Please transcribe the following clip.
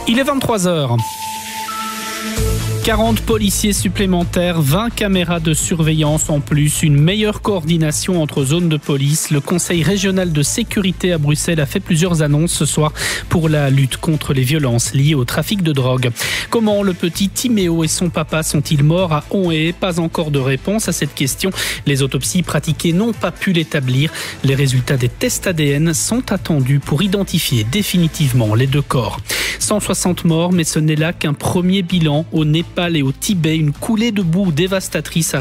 Il est 23h. 40 policiers supplémentaires, 20 caméras de surveillance en plus, une meilleure coordination entre zones de police. Le Conseil régional de sécurité à Bruxelles a fait plusieurs annonces ce soir pour la lutte contre les violences liées au trafic de drogue. Comment le petit Timéo et son papa sont-ils morts à Onhaye? Pas encore de réponse à cette question. Les autopsies pratiquées n'ont pas pu l'établir. Les résultats des tests ADN sont attendus pour identifier définitivement les deux corps. 160 morts, mais ce n'est là qu'un premier bilan. Au Népal et au Tibet, une coulée de boue dévastatrice a